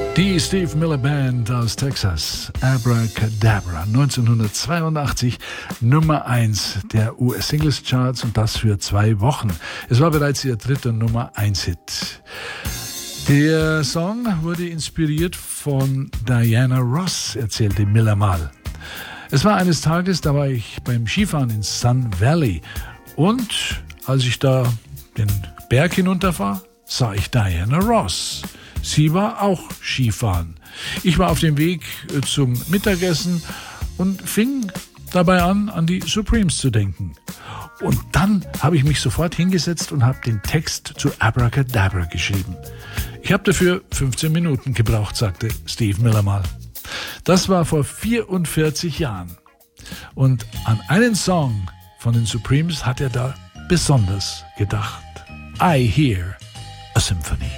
Die Steve Miller Band aus Texas, Abracadabra, 1982 Nummer 1 der US-Singles-Charts und das für 2 Wochen. Es war bereits ihr dritter Nummer 1-Hit. Der Song wurde inspiriert von Diana Ross, erzählte Miller mal. Es war eines Tages, da war ich beim Skifahren in Sun Valley und als ich da den Berg hinunterfahr, sah ich Diana Ross. Sie war auch Skifahren. Ich war auf dem Weg zum Mittagessen und fing dabei an die Supremes zu denken. Und dann habe ich mich sofort hingesetzt und habe den Text zu Abracadabra geschrieben. Ich habe dafür 15 Minuten gebraucht, sagte Steve Miller mal. Das war vor 44 Jahren. Und an einen Song von den Supremes hat er da besonders gedacht. I Hear a Symphony.